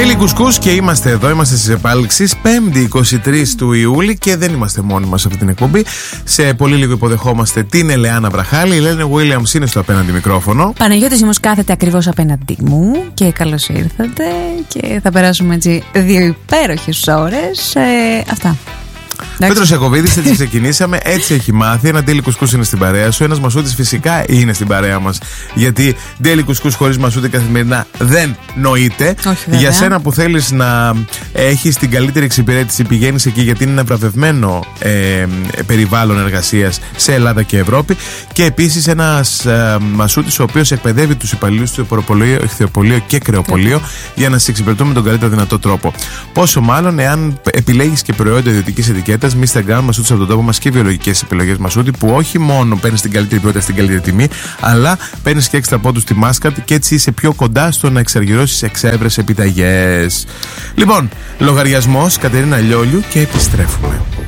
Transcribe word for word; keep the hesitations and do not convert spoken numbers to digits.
Daily Κουσκούς και είμαστε εδώ, είμαστε στις επάλξεις πέμπτη εικοστή τρίτη του Ιούλη και δεν είμαστε μόνοι μας σε αυτή την εκπομπή. Σε πολύ λίγο υποδεχόμαστε την Ελεάνα Βραχάλη. Η Ελένα Williams είναι στο απέναντι μικρόφωνο. Παναγιώτης Ιμός κάθεται ακριβώς απέναντί μου και καλώς ήρθατε και θα περάσουμε έτσι δύο υπέροχες ώρες. Ε, αυτά. Πέτρος Ιακωβίδης, έτσι ξεκινήσαμε, έτσι έχει μάθει. Ένα Daily Κουσκούς είναι στην παρέα σου. Ένας Μασούτης φυσικά είναι στην παρέα μας. Γιατί Daily Κουσκούς χωρίς Μασούτη καθημερινά δεν νοείται. Όχι, για σένα που θέλεις να έχεις την καλύτερη εξυπηρέτηση, πηγαίνεις εκεί γιατί είναι ένα βραβευμένο ε, περιβάλλον εργασίας σε Ελλάδα και Ευρώπη. Και επίσης ένας ε, Μασούτης ο οποίος εκπαιδεύει τους υπαλλήλους του Εφοροπολείο, Εχθιοπολείο και Κρεοπολείο για να σε εξυπηρετούν με τον καλύτερο δυνατό τρόπο. Πόσο μάλλον εάν επιλέγεις και προϊόντα ιδιωτικής ετικέτας, μίστερ Γκάν, Μασούτης από τον τόπο μας και βιολογικές επιλογές Μασούτη, που όχι μόνο παίρνεις την καλύτερη ποιότητα στην καλύτερη τιμή, αλλά παίρνεις και έξτρα πόντους στη μάσκα και έτσι είσαι πιο κοντά στο να εξαργυρώσεις εξεύρες επιταγές. Λοιπόν, λογαριασμός Κατερίνα Λιόλιου και επιστρέφουμε.